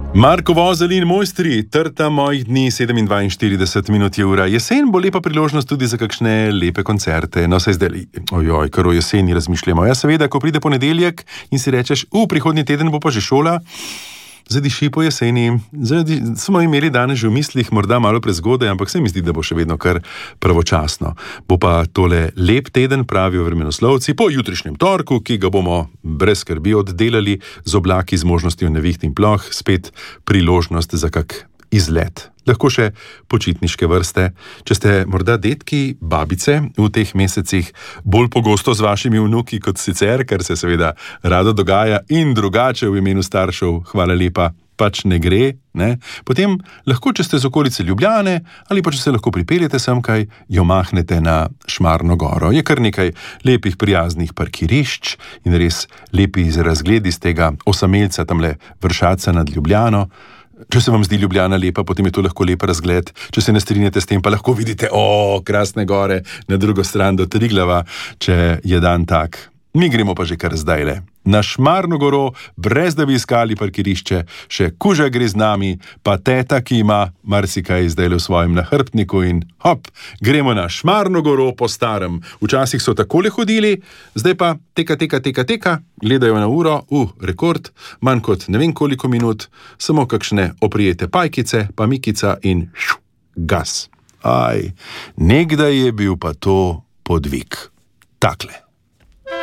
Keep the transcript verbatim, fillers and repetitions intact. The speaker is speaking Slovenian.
Marko Vozelj in mojstri, trta mojih dni, sedemindvainštirideset minut je ura. Jesen bo lepa priložnost tudi za kakšne lepe koncerte. No, saj zdaj, ojoj, kar o jeseni razmišljamo. Ja, seveda, ko pride ponedeljek in si rečeš, v prihodnji teden bo pa že šola, zadiši po jeseni. Zadi, smo imeli danes že v mislih, morda malo prezgodaj, ampak se mi zdi, da bo še vedno kar pravočasno. Bo pa tole lep teden, pravijo vremenoslovci, po jutrišnjem torku, ki ga bomo brez skrbi oddelali z oblaki, z možnostjo neviht in ploh, spet priložnost za kak izlet. Lahko še počitniške vrste. Če ste morda detki, babice v teh mesecih bolj pogosto z vašimi vnuki kot sicer, kar se seveda rado dogaja in drugače v imenu staršev, hvala lepa, pač ne gre, ne? Potem lahko, če ste z okolice Ljubljane ali pa če se lahko pripeljete semkaj, jo mahnete na Šmarno goro. Je kar nekaj lepih, prijaznih parkirišč in res lepi razgledi z tega osamelca tamle Vršaca nad Ljubljano. Če se vam zdi Ljubljana lepa, potem je to lahko lep razgled. Če se ne strinjate s tem, pa lahko vidite, o, krasne gore na drugo stran do Triglava, če je dan tak. Mi gremo pa že kar zdajle. Na Šmarno goro, brez da bi iskali parkirišče, še kuža gre z nami, pa teta, ki ima marsikaj zdajle v svojem nahrbtniku in hop, gremo na Šmarno goro po starem. Včasih so takole hodili, zdaj pa teka, teka, teka, teka, gledajo na uro, uh, rekord, manj kot ne vem koliko minut, samo kakšne oprijete pajkice, pa mikica in šu, gas. Aj, nekdaj je bil pa to podvig. Takle.